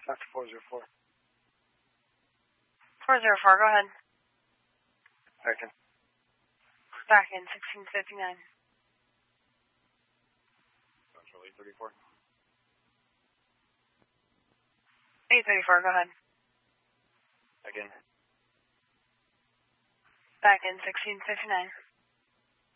After 404. 404, go ahead. Back in. Back in 1659. Central 834. 834, go ahead. Again. Back in 1659.